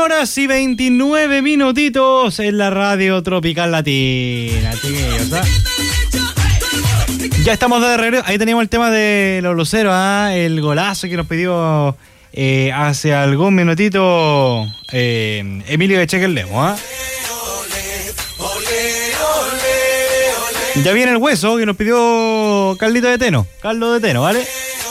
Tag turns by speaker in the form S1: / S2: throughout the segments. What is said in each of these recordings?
S1: 21:29 en la radio Tropical Latina, chiquillos, ¿ah? Ya estamos de regreso. Ahí teníamos el tema de los luceros, el golazo que nos pidió hace algún minutito Emilio de Cheque el Lemo, Ya viene el hueso que nos pidió Carlito de Teno, Carlos de Teno, ¿vale?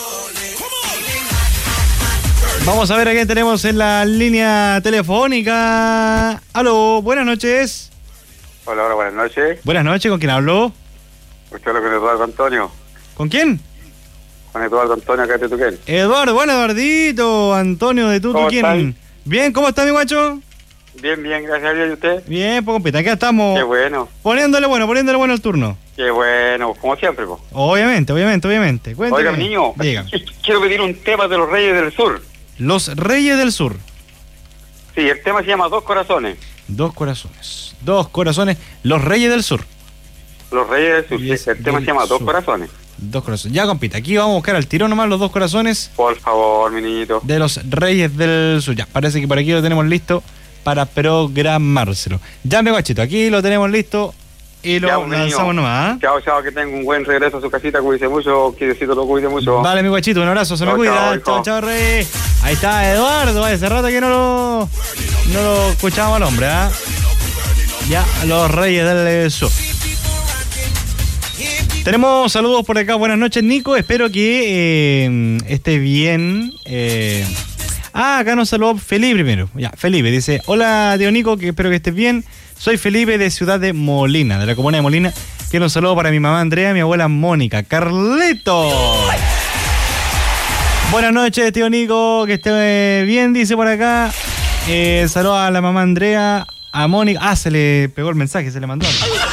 S1: Vamos a ver a quién tenemos en la línea telefónica. Aló, buenas noches.
S2: Hola, buenas noches.
S1: Buenas noches, ¿con quién hablo?
S2: Usted habla con Eduardo Antonio.
S1: ¿Con quién?
S2: Con Eduardo Antonio, acá de Tuquén.
S1: Eduardo, bueno, Eduardito, Antonio de Tuquén. Bien, ¿cómo está mi guacho?
S2: Bien, gracias a Dios. ¿Y usted?
S1: Bien, pues compita, acá estamos.
S2: Qué bueno.
S1: Poniéndole bueno el turno.
S2: Qué bueno, como siempre, pues.
S1: Obviamente. Cuénteme.
S2: Oiga, mi niño, quiero pedir un tema de los Reyes del Sur.
S1: Los Reyes del Sur.
S2: Sí, el tema se llama Dos Corazones.
S1: Dos Corazones, los Reyes del Sur.
S2: Los Reyes del Sur, sí, el tema se llama Dos Corazones.
S1: Dos Corazones. Ya, compita, aquí vamos a buscar al tiro nomás los Dos Corazones.
S2: Por favor, mi niñito.
S1: De los Reyes del Sur. Ya, parece que por aquí lo tenemos listo para programárselo. Ya, mi guachito, aquí lo tenemos listo y lo lanzamos nomás.
S2: Chao, que tenga un buen regreso a su casita, cuídese mucho, que Diosito lo cuide mucho.
S1: Vale, mi guachito, un abrazo, se me cuida. Chao, Rey. Ahí está Eduardo, hace rato que no lo escuchábamos al hombre, Ya, los Reyes del Sur. Tenemos saludos por acá, buenas noches, Nico, espero que esté bien. Acá nos saludó Felipe primero. Ya, Felipe dice, hola tío Nico, que espero que estés bien. Soy Felipe de Ciudad de Molina, de la comuna de Molina. Quiero un saludo para mi mamá Andrea y mi abuela Mónica. ¡Carlito! Buenas noches, tío Nico, que esté bien, dice por acá. Saludos a la mamá Andrea, a Mónica. Se le pegó el mensaje, se le mandó.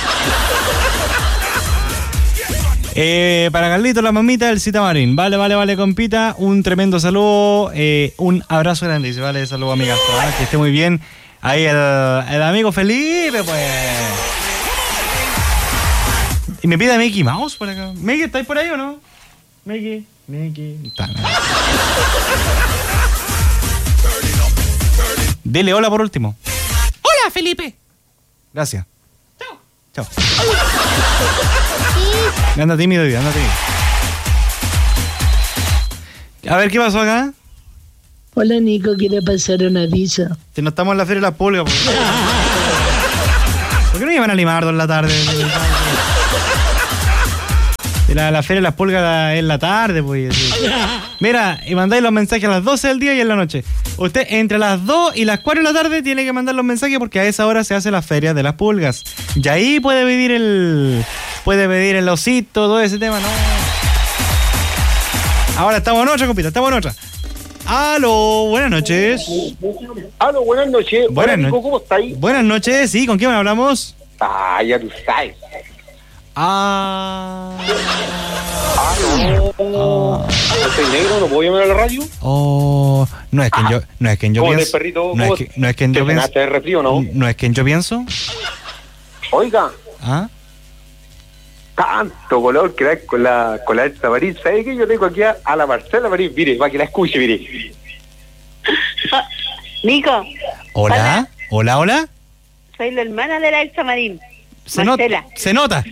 S1: Para Carlito, la mamita del Cita Marín. Vale, compita. Un tremendo saludo. Un abrazo grande, dice, vale, saludo amiga. Que esté muy bien. Ahí el amigo Felipe, pues. Y me pide a Mickey Mouse por acá. Mickey, ¿estáis por ahí o no? Mickey. Está, no. Dile hola por último. Hola, Felipe. Gracias. Chao. Anda tímido. A ver, ¿qué pasó acá?
S3: Hola, Nico, quiero pasar una pizza.
S1: Si no estamos en la Feria de las Pulgas. ¿Por qué no llevan a Limardo en la tarde? La Feria de las Pulgas en la tarde, pues. Mira, y mandáis los mensajes a las 12 del día y en la noche. Usted entre las 2 y las 4 de la tarde tiene que mandar los mensajes porque a esa hora se hace la Feria de las Pulgas. Y ahí puede pedir el osito, todo ese tema, ¿no? Ahora estamos en otra, compita, estamos en otra. Aló, buenas noches.
S2: Aló, buenas noches.
S1: Buenas noches.
S2: ¿Cómo estáis?
S1: Buenas noches, sí, ¿con quién hablamos?
S2: Ya tú sabes.
S1: No.
S2: ¿Soy negro? ¿No puedo llamar a la radio?
S1: No es que yo pienso.
S2: Perrito,
S1: no es que yo pienso.
S2: ¿Te refrío, no?
S1: No es que yo pienso.
S2: Oiga. Tanto color que da con la Elsa Marín. ¿Sabe qué? Yo tengo aquí a la Marcela Marín. Mire, para que la escuche, mire.
S4: Nico.
S1: Hola.
S4: Soy la hermana de la Elsa Marín.
S1: Se nota. Se nota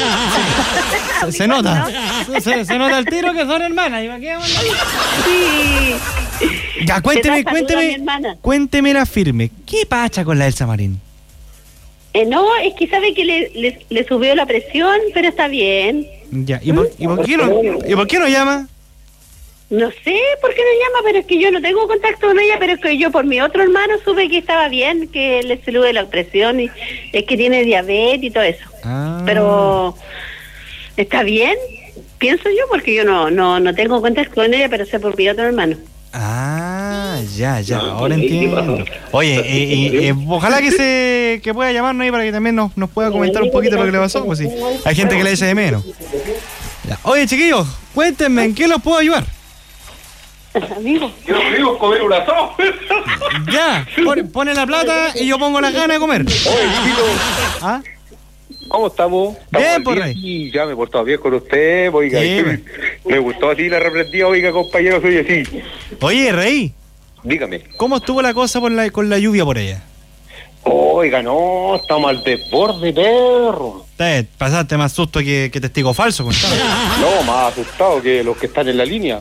S1: el tiro que son hermanas.
S4: Sí.
S1: Ya, cuénteme la firme. ¿Qué pacha con la Elsa Marín?
S4: No, es que sabe que le subió la presión, pero está bien.
S1: Ya, ¿y por qué no llama?
S4: No sé por qué no llama, pero es que yo no tengo contacto con ella, pero es que yo por mi otro hermano supe que estaba bien, que le sube la presión y es que tiene diabetes y todo eso. Pero está bien, pienso yo, porque yo no tengo contacto con ella, pero sé por mi otro hermano.
S1: Ya, ahora entiendo. Oye, ojalá que pueda llamarnos ahí para que también nos pueda comentar un poquito lo que le pasó, pues sí. Hay gente que le echa de menos. Ya. Oye, chiquillos, cuéntenme, ¿en qué los puedo ayudar?
S4: Amigo.
S2: Yo quiero comer un asado.
S1: Ya, pone la plata y yo pongo las ganas de comer.
S2: Oye, Chito. ¿Cómo estamos?
S1: Bien, por ahí.
S2: Sí, ya me he portado bien con usted, oiga.
S1: Sí,
S2: me gustó así la reprendida, oiga, compañero, soy así.
S1: Oye, Rey.
S2: Dígame.
S1: ¿Cómo estuvo la cosa con la lluvia por allá?
S2: Oiga, no, estamos al desborde, perro.
S1: Pasaste más susto que testigo falso, contame.
S2: No, más asustado que los que están en la línea.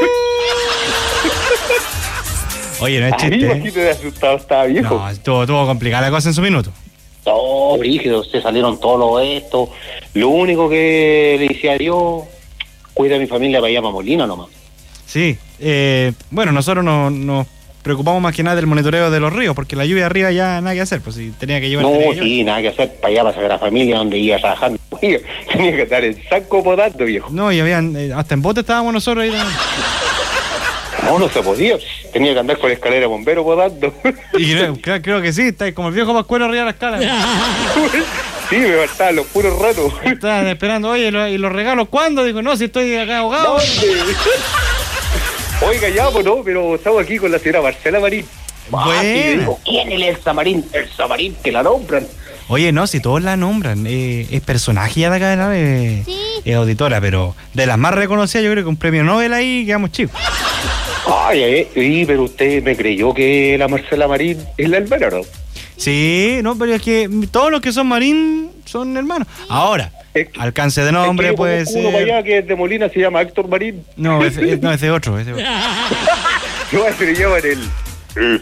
S1: Oye, no es chiste.
S2: Imagínate de asustado, estaba viejo.
S1: No, estuvo complicada la cosa en su minuto.
S2: No, brígido, se salieron todos estos. Lo único que le decía a Dios, cuida a mi familia para allá, para Molina nomás.
S1: Sí, bueno, nosotros nos preocupamos más que nada del monitoreo de los ríos, porque la lluvia arriba ya nada que hacer, pues si tenía que llevar...
S2: No, sí, nada que hacer para allá, para sacar a la familia donde iba trabajando. Tenía que estar en saco podando, viejo.
S1: No, y habían, hasta en bote estábamos nosotros ahí también.
S2: No se podía. Tenía que andar con la escalera de bombero podando.
S1: Y creo que sí, está como el viejo Pascuero arriba de la escala.
S2: Sí, me faltaban los puros ratos.
S1: Estaban esperando, oye, ¿y los regalos cuándo? Digo, no, si estoy acá ahogado.
S2: ¿Dónde? Oiga, ya, pues no, pero estamos aquí con la señora Marcela Marín.
S1: Bueno.
S2: ¿Quién es Elsa Marín? Elsa Marín, que la nombran.
S1: Oye, no, si todos la nombran, es personaje ya de acá de la es auditora, pero de las más reconocidas yo creo que un premio Nobel ahí quedamos chicos.
S2: Ay, pero usted me creyó que la Marcela Marín es la hermana, ¿no?
S1: Sí, no, pero es que todos los que son Marín son hermanos. Ahora, alcance de nombre puede ser...
S2: Uno para allá que es de Molina se llama Héctor Marín.
S1: No, ese otro.
S2: No, se le llaman el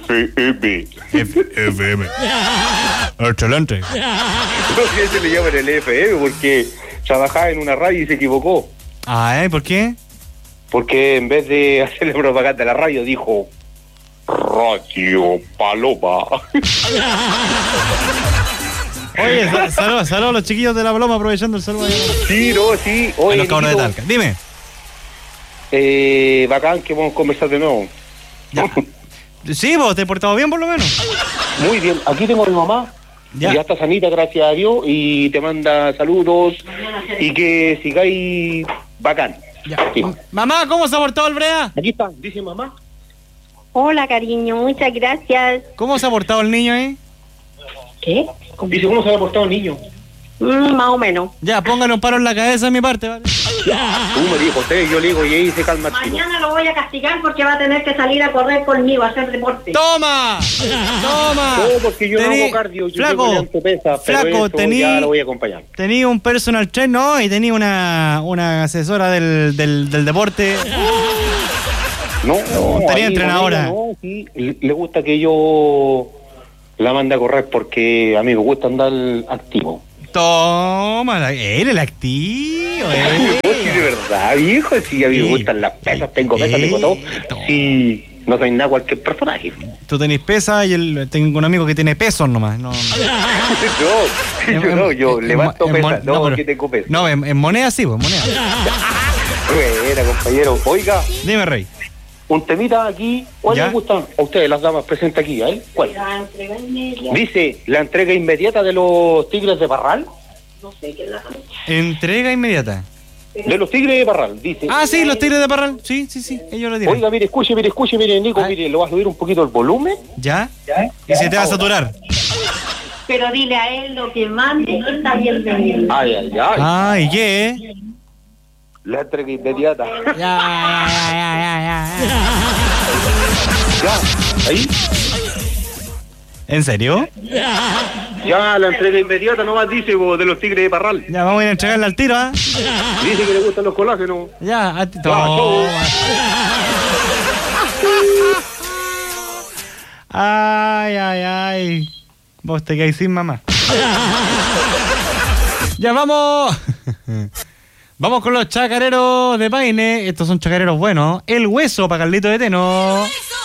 S2: FM.
S1: Excelente.
S2: No, se le llaman el FM porque trabajaba en una radio y se equivocó.
S1: ¿Por qué?
S2: Porque en vez de hacerle propaganda a la radio dijo Radio Paloma.
S1: Oye, saludos a los chiquillos de la Paloma, aprovechando el saludo.
S2: Sí, no, sí. Oye,
S1: los cabros de Talca. Dime.
S2: Bacán que vamos a conversar de nuevo.
S1: Ya. Sí, vos te has portado bien por lo menos.
S2: Muy bien, aquí tengo a mi mamá. Ya está sanita, gracias a Dios, y te manda saludos y que sigáis bacán.
S1: Ya. Sí. Mamá, ¿cómo se ha portado el Brea?
S2: Aquí está, dice mamá.
S4: Hola, cariño, muchas gracias.
S1: ¿Cómo se ha portado el niño ahí?
S4: ¿Qué?
S2: Dice, ¿cómo se ha portado el niño?
S4: Más o menos.
S1: Ya, póngale un paro en la cabeza de mi parte, ¿vale?
S2: Tú me dijo usted, yo le digo, y ahí se calma.
S4: Mañana lo voy a castigar porque va a tener que salir a correr conmigo, a hacer deporte.
S1: ¡Toma! ¡Toma!
S2: No, porque yo no hago cardio, yo levanto pesas,
S1: flaco,
S2: ya lo voy a acompañar.
S1: Tenía un personal trainer, ¿no? Y tenía una asesora del deporte.
S2: No,
S1: tenía entrenadora.
S2: No, sí, le gusta que yo la mande a correr porque a mí me gusta andar activo.
S1: Toma, él el activo.
S2: Sí, de verdad, viejo, sí, a mí me gustan las pesas, tengo pesas, tengo todo. Sí, no soy nada cualquier personaje.
S1: Tú tenés pesas y tengo un amigo que tiene pesos nomás. No.
S2: yo levanto pesas, no, porque tengo pesas.
S1: No, en moneda sí, pues, en moneda.
S2: Buena, compañero. Oiga.
S1: Dime, Rey.
S2: Un temita aquí, ¿cuál les gustan a ustedes, las damas presentes aquí? ¿Cuál?
S4: La entrega inmediata.
S2: Dice, la entrega inmediata de los Tigres de Parral.
S4: No sé qué es la...
S1: Entrega inmediata.
S2: De los Tigres de Parral, dice.
S1: Ah, sí, los Tigres de Parral. Sí, ellos lo tienen.
S2: Oiga, mire, escuche, Nico, mire, lo vas a subir un poquito el volumen.
S1: ¿Ya? Y se te va a saturar.
S4: Pero dile a él lo que mande, no está bien venido.
S2: Ay.
S1: ¿Y qué?
S2: La entrega inmediata.
S1: Ya.
S2: Ya, ahí.
S1: ¿En serio?
S2: Ya, la entrega inmediata nomás dice de los Tigres de Parral.
S1: Ya, vamos a ir a entregarle al tiro, ¿ah?
S2: Dice que le gustan los colágenos.
S1: Ya, a ti. Ay. Vos te quedáis sin mamá. Ya, vamos. Vamos con los chacareros de Paine. Estos son chacareros buenos. El hueso para Carlito de Teno.